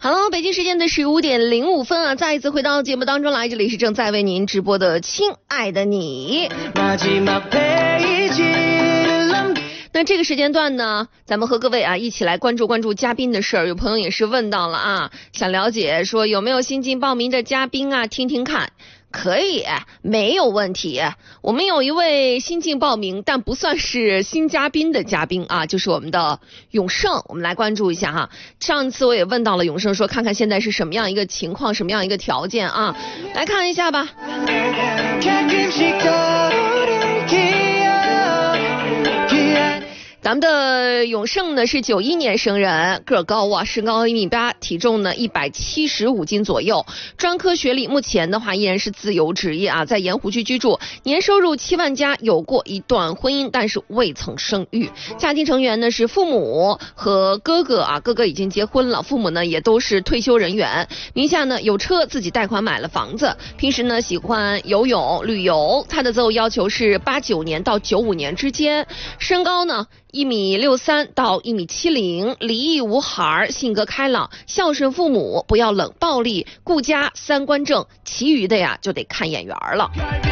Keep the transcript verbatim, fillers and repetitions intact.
Hello， 北京时间的十五点零五分啊，再一次回到节目当中来，这里是正在为您直播的亲爱的你。那这个时间段呢，咱们和各位啊一起来关注关注嘉宾的事儿。有朋友也是问到了啊，想了解说有没有新进报名的嘉宾啊，听听看。可以，没有问题。我们有一位新进报名但不算是新嘉宾的嘉宾啊，就是我们的永胜。我们来关注一下哈。上次我也问到了永胜，说看看现在是什么样一个情况，什么样一个条件啊，来看一下吧。咱们的永胜呢是九一年生人，个儿高啊，身高一米八，体重呢一百七十五斤左右，专科学历，目前的话依然是自由职业啊，在盐湖区居住，年收入七万加，有过一段婚姻，但是未曾生育。家庭成员呢是父母和哥哥啊，哥哥已经结婚了，父母呢也都是退休人员，名下呢有车，自己贷款买了房子，平时呢喜欢游泳、旅游。他的择偶要求是八九年到九五年之间，身高呢一米六三到一米七零，离异无孩，性格开朗，孝顺父母，不要冷暴力，顾家，三观正，其余的呀就得看眼缘了。